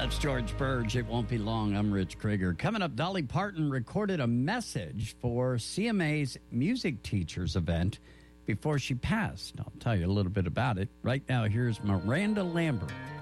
That's George Burge. It won't be long. I'm Rich Krieger. Coming up, Dolly Parton recorded a message for CMA's Music Teachers event before she passed. I'll tell you a little bit about it. Right now, here's Miranda Lambert.